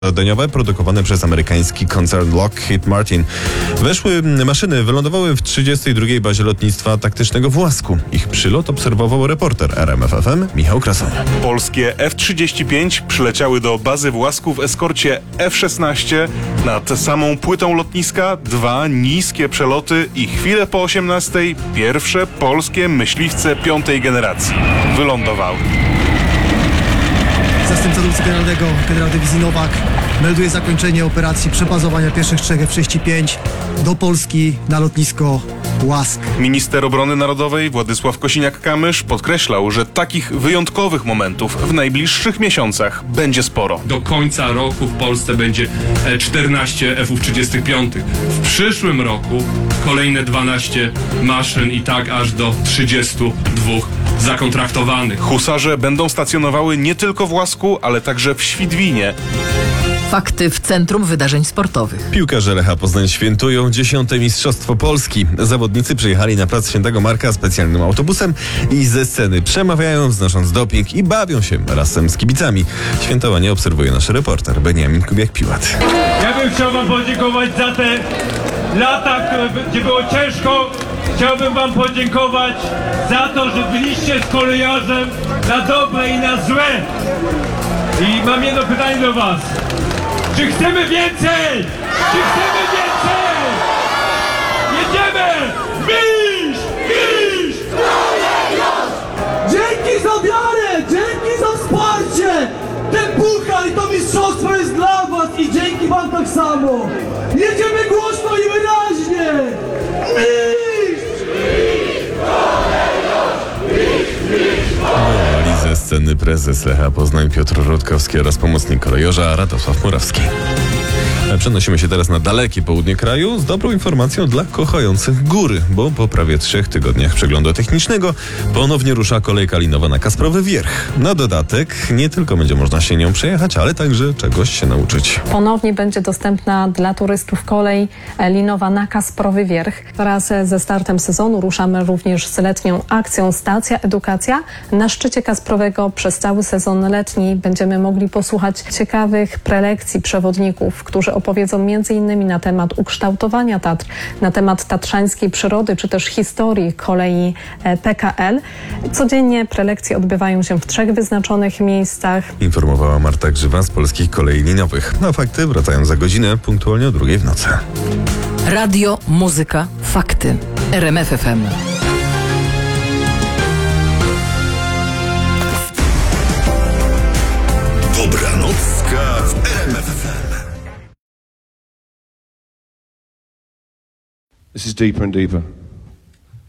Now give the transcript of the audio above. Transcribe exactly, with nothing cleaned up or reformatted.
Szkoleniowe produkowane przez amerykański koncern Lockheed Martin. Weszły maszyny wylądowały w trzydziestej drugiej bazie lotnictwa taktycznego w Łasku. Ich przylot obserwował reporter R M F F M Michał Krasoń. Polskie F trzydzieści pięć przyleciały do bazy w Łasku w eskorcie F szesnaście. Nad samą płytą lotniska dwa niskie przeloty i chwilę po osiemnastej pierwsze polskie myśliwce piątej generacji wylądowały. Zastępca dowódcy generalnego, generał dywizji Nowak, melduje zakończenie operacji przebazowania pierwszych trzech F trzydzieści pięć do Polski na lotnisko Łask. Minister Obrony Narodowej Władysław Kosiniak-Kamysz podkreślał, że takich wyjątkowych momentów w najbliższych miesiącach będzie sporo. Do końca roku w Polsce będzie czternaście F trzydzieści pięć. W przyszłym roku kolejne dwanaście maszyn i tak aż do trzydziestu dwóch zakontraktowanych. Husarze będą stacjonowały nie tylko w Łasku, ale także w Świdwinie. Fakty w Centrum Wydarzeń Sportowych. Piłkarze Lecha Poznań świętują dziesiąte Mistrzostwo Polski. Zawodnicy przyjechali na plac Świętego Marka specjalnym autobusem i ze sceny przemawiają, wznosząc doping i bawią się razem z kibicami. Świętowanie obserwuje nasz reporter Beniamin Kubiak-Piłat. Ja bym chciał wam podziękować za te lata, gdzie było ciężko. Chciałbym wam podziękować za to, że byliście z kolejarzem na dobre i na złe. I mam jedno pytanie do was. Czy chcemy więcej? Czy chcemy więcej? Jedziemy! Mistrz! Mistrz! Dzięki za wiarę! Dzięki za wsparcie! Ten puchar i to mistrzostwo jest dla was i dzięki wam tak samo! Jedziemy głośno i wyraźnie! Mistrz! Wołali ze sceny prezes Lecha Poznań Piotr Rutkowski oraz pomocnik kolejorza Radosław Murawski. Przenosimy się teraz na dalekie południe kraju z dobrą informacją dla kochających góry, bo po prawie trzech tygodniach przeglądu technicznego ponownie rusza kolej kalinowa na Kasprowy Wierch. Na dodatek nie tylko będzie można się nią przejechać, ale także czegoś się nauczyć. Ponownie będzie dostępna dla turystów kolej linowa na Kasprowy Wierch. Wraz ze startem sezonu ruszamy również z letnią akcją Stacja Edukacja. Na szczycie Kasprowego przez cały sezon letni będziemy mogli posłuchać ciekawych prelekcji przewodników, którzy opowiedzą między innymi na temat ukształtowania Tatr, na temat tatrzańskiej przyrody, czy też historii kolei P K L. Codziennie prelekcje odbywają się w trzech wyznaczonych miejscach. Informowała Marta Grzywa z Polskich Kolei Linowych. A fakty wracają za godzinę, punktualnie o drugiej w nocy. Radio, muzyka, fakty. R M F F M. Dobranocka w R M F F M. This is deeper and deeper.